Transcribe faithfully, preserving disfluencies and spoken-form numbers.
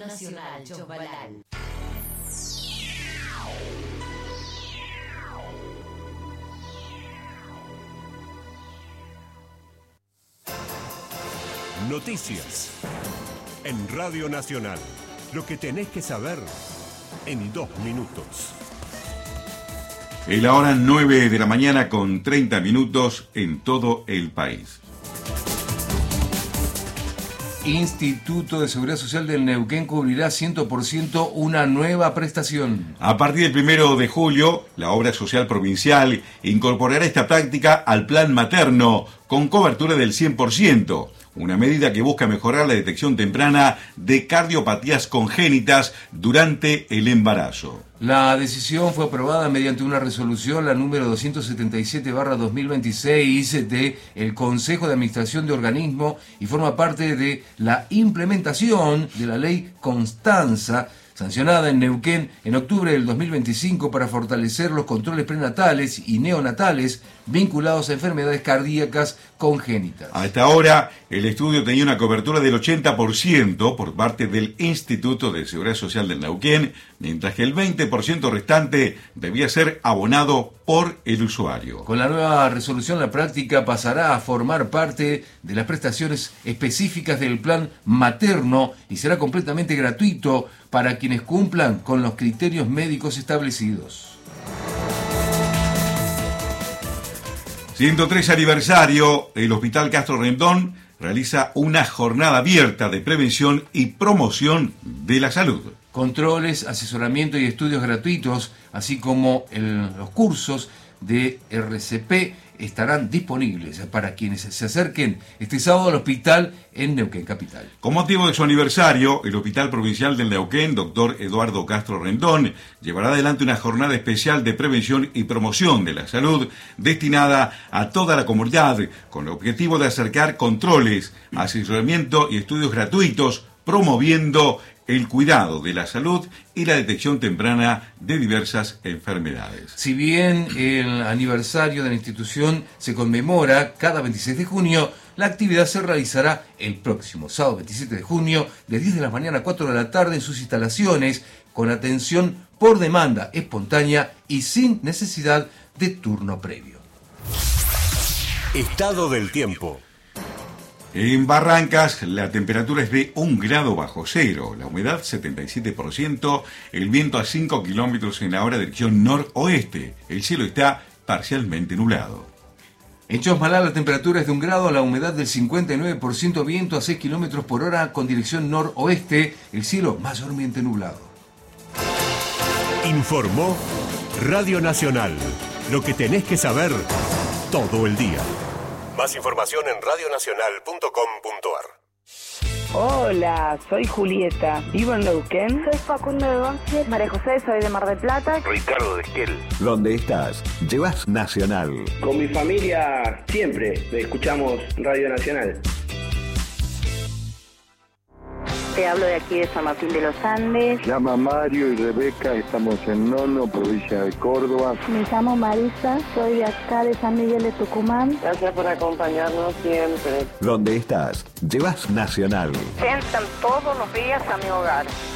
Nacional Chosmalal. Noticias en Radio Nacional. Lo que tenés que saber en dos minutos. Es la hora nueve de la mañana con treinta minutos en todo el país. Instituto de Seguridad Social del Neuquén cubrirá cien por ciento una nueva prestación. A partir del primero de julio, la obra social provincial incorporará esta práctica al plan materno con cobertura del cien por ciento. Una medida que busca mejorar la detección temprana de cardiopatías congénitas durante el embarazo. La decisión fue aprobada mediante una resolución, la número doscientos setenta y siete barra dos mil veintiséis de el Consejo de Administración de Organismo y forma parte de la implementación de la Ley Constanza, sancionada en Neuquén en octubre del dos mil veinticinco para fortalecer los controles prenatales y neonatales vinculados a enfermedades cardíacas congénitas. Hasta ahora, el estudio tenía una cobertura del ochenta por ciento por parte del Instituto de Seguridad Social del Neuquén, mientras que el veinte por ciento restante debía ser abonado por el usuario. Con la nueva resolución, la práctica pasará a formar parte de las prestaciones específicas del plan materno y será completamente gratuito para quienes cumplan con los criterios médicos establecidos. ciento tres aniversario, el Hospital Castro Rendón realiza una jornada abierta de prevención y promoción de la salud. Controles, asesoramiento y estudios gratuitos, así como el, los cursos de R C P estarán disponibles para quienes se acerquen este sábado al hospital en Neuquén Capital. Con motivo de su aniversario, el Hospital Provincial del Neuquén, doctor Eduardo Castro Rendón, llevará adelante una jornada especial de prevención y promoción de la salud destinada a toda la comunidad, con el objetivo de acercar controles, asesoramiento y estudios gratuitos, promoviendo el cuidado de la salud y la detección temprana de diversas enfermedades. Si bien el aniversario de la institución se conmemora cada veintiséis de junio, la actividad se realizará el próximo sábado veintisiete de junio de diez de la mañana a cuatro de la tarde en sus instalaciones, con atención por demanda espontánea y sin necesidad de turno previo. Estado del tiempo. En Barrancas, la temperatura es de un grado bajo cero, la humedad setenta y siete por ciento, el viento a cinco kilómetros en la hora dirección noroeste, el cielo está parcialmente nublado. En Chosmalal la temperatura es de un grado, la humedad del cincuenta y nueve por ciento, viento a seis kilómetros por hora con dirección noroeste, el cielo mayormente nublado. Informó Radio Nacional, lo que tenés que saber todo el día. Más información en radio nacional punto com punto a r. Hola, soy Julieta, vivo en Neuquén. Soy Facundo de Once. María José, soy de Mar del Plata. Ricardo de Esquel. ¿Dónde estás? Llevas Nacional. Con mi familia siempre escuchamos Radio Nacional. Te hablo de aquí de San Martín de los Andes. Llama Mario y Rebeca, estamos en Nono, provincia de Córdoba. Me llamo Marisa, soy de acá de San Miguel de Tucumán. Gracias por acompañarnos siempre. ¿Dónde estás? Llevas Nacional. Entran todos los días a mi hogar.